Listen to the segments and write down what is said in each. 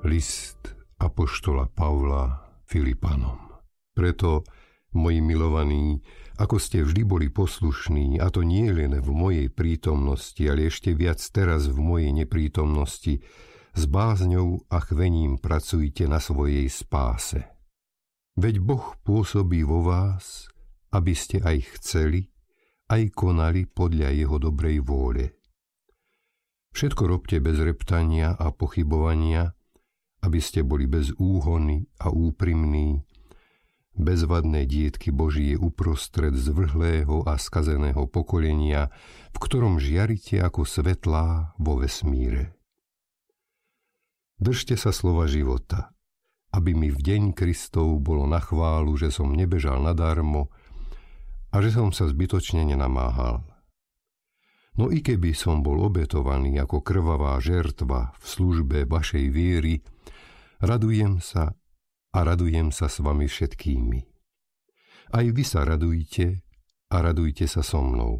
List apoštola Pavla Filipanom. Preto, moji milovaní, ako ste vždy boli poslušní, a to nie len v mojej prítomnosti, ale ešte viac teraz v mojej neprítomnosti, s bázňou a chvením pracujte na svojej spáse. Veď Boh pôsobí vo vás, aby ste aj chceli, aj konali podľa jeho dobrej vôle. Všetko robte bez reptania a pochybovania, aby ste boli bez úhony a úprimní, bezvadné dietky Božie uprostred zvrhlého a skazeného pokolenia, v ktorom žiarite ako svetlá vo vesmíre. Držte sa slova života, aby mi v deň Kristov bolo na chválu, že som nebežal nadarmo a že som sa zbytočne nenamáhal. No i keby som bol obetovaný ako krvavá žertva v službe vašej viery, radujem sa s vami všetkými. Aj vy sa radujte a radujte sa so mnou.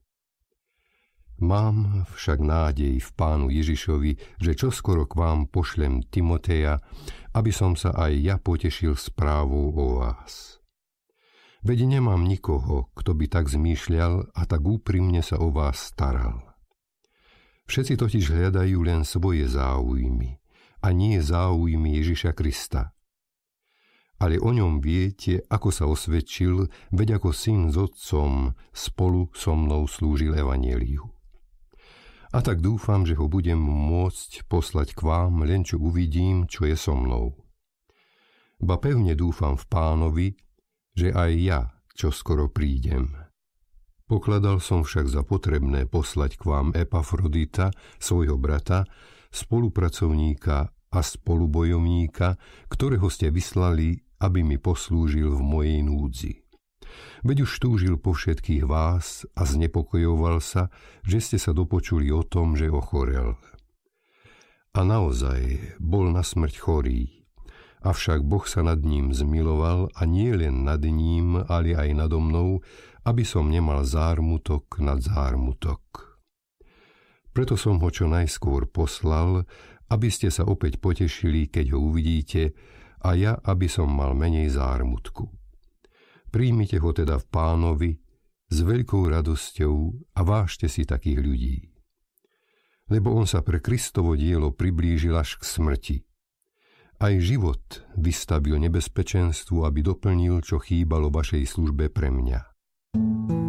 Mám však nádej v Pánu Ježišovi, že čoskoro k vám pošlem Timoteja, aby som sa aj ja potešil správou o vás. Veď nemám nikoho, kto by tak zmýšľal a tak úprimne sa o vás staral. Všetci totiž hľadajú len svoje záujmy a nie záujmy Ježiša Krista. Ale o ňom viete, ako sa osvedčil, veď ako syn s otcom spolu so mnou slúžil evanjeliu. A tak dúfam, že ho budem môcť poslať k vám, len čo uvidím, čo je so mnou. Ba pevne dúfam v Pánovi, že aj ja čoskoro prídem. Pokladal som však za potrebné poslať k vám Epafrodita, svojho brata, spolupracovníka a spolubojovníka, ktorého ste vyslali, aby mi poslúžil v mojej núdzi. Veď už túžil po všetkých vás a znepokojoval sa, že ste sa dopočuli o tom, že ochorel. A naozaj bol na smrť chorý. Avšak Boh sa nad ním zmiloval a nie len nad ním, ale aj nado mnou, aby som nemal zármutok nad zármutok. Preto som ho čo najskôr poslal, aby ste sa opäť potešili, keď ho uvidíte, a ja, aby som mal menej zármutku. Príjmite ho teda v Pánovi s veľkou radosťou a vážte si takých ľudí. Lebo on sa pre Kristovo dielo priblížil až k smrti. Aj život vystavil nebezpečenstvu, aby doplnil, čo chýbalo vašej službe pre mňa.